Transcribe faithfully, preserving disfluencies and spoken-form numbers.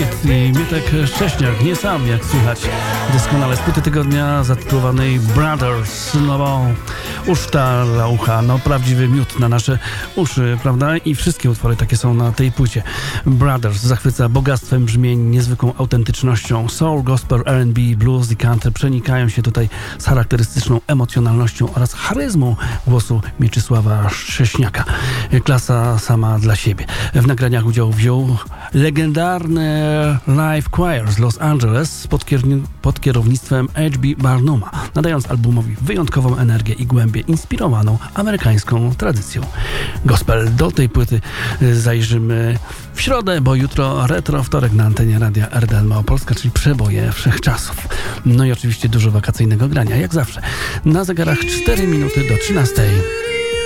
Smith i Mietek Szcześniak, nie sam jak słychać doskonale z płyty tygodnia zatytułowanej Brothers, no bo uszta dla ucha, no prawdziwy miód na nasze uszy, prawda? I wszystkie utwory takie są na tej płycie. Brothers zachwyca bogactwem brzmień, niezwykłą autentycznością. Soul, gospel, R and B, blues i country przenikają się tutaj z charakterystyczną emocjonalnością oraz charyzmą głosu Mieczysława Szcześniaka. Klasa sama dla siebie. W nagraniach udział wziął legendarny Live Choir z Los Angeles pod, kier- pod kierownictwem H B Barnuma, nadając albumowi wyjątkową energię i głębię inspirowaną amerykańską tradycją gospel. Do tej płyty zajrzymy w środę, bo jutro retro wtorek na antenie Radia R D L Małopolska, czyli przeboje wszechczasów. No i oczywiście dużo wakacyjnego grania, jak zawsze. Na zegarach cztery minuty do trzynastej.